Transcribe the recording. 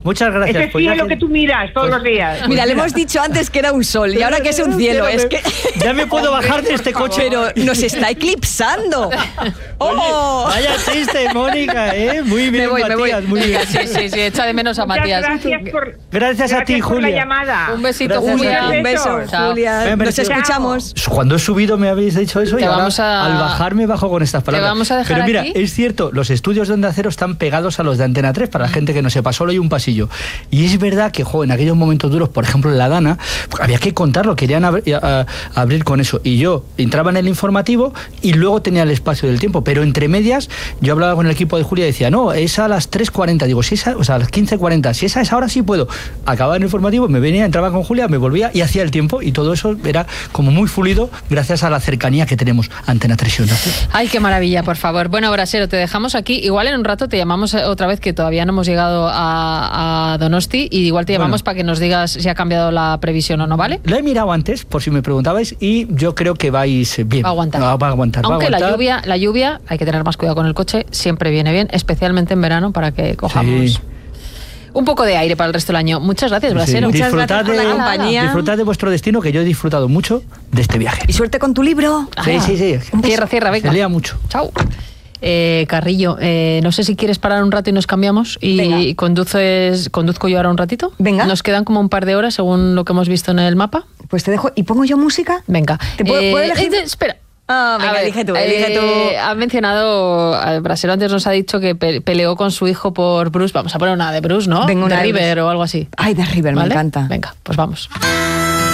Muchas gracias. Ese cielo que tú miras todos los días. Mira, le hemos dicho antes que era un sol y ahora que es un cielo. Es que... Ya me puedo bajar de este coche. Pero nos está eclipsando. ¡Oh! Vaya chiste, Mónica, ¿eh? Muy bien, me voy. Muy bien. Sí, echa de menos a Matías. Gracias a ti, por Julia. la llamada. Un besito, Gracias. Julia. Un beso, Chao. Julia. Nos escuchamos. Cuando he subido me habéis dicho eso Te y ahora vamos al bajar me bajo con estas palabras. vamos a dejar Pero mira, aquí. es cierto, los estudios de Onda Cero están pegados a los de Antena 3, para la gente que no sepa, solo hay un pasillo. Y es verdad que, en aquellos momentos duros, por ejemplo en La Dana, había que contarlo, querían abrir con eso. Y yo entraba en el informativo y luego tenía el espacio del tiempo. Pero entre medias, yo hablaba con el equipo de Julia y decía, no, es a las 3:40. Digo, si esa, o sea, a las 15:40. Si esa es ahora, sí puedo. Acababa en el informativo, me venía, entraba con Julia, me volvía y hacía el tiempo. Y todo eso era como muy fluido gracias a la cercanía que tenemos Antena 3 y Onda Cero. Ay, qué maravilla, por favor. Bueno, Brasero, te dejamos aquí. Igual en un rato te llamamos otra vez, que todavía no hemos llegado a Donosti, y igual te llamamos para que nos digas si ha cambiado la previsión o no, ¿vale? Lo he mirado antes, por si me preguntabais, y yo creo que vais bien. Va a aguantar. Va a aguantar. Aunque va a aguantar. la lluvia, hay que tener más cuidado con el coche, siempre viene bien, especialmente en verano, para que cojamos... Sí. Un poco de aire para el resto del año. Muchas gracias, Sí. Brasero. Muchas gracias por la compañía. Disfrutad de vuestro destino, que yo he disfrutado mucho de este viaje. Y suerte con tu libro. Sí. Cierra, venga. Se lea mucho. Chao. Carrillo, no sé si quieres parar un rato y nos cambiamos y conduzco yo ahora un ratito. Venga. Nos quedan como un par de horas según lo que hemos visto en el mapa. Pues te dejo. ¿Y pongo yo música? Venga. ¿Puedo elegir? Espera. Venga, elige tú. Ha mencionado, Brasero antes nos ha dicho que peleó con su hijo por Bruce. Vamos a poner una de Bruce, ¿no? Venga, una de de River Bruce. o algo así. Ay, de River, ¿Vale? me encanta. Venga, pues vamos.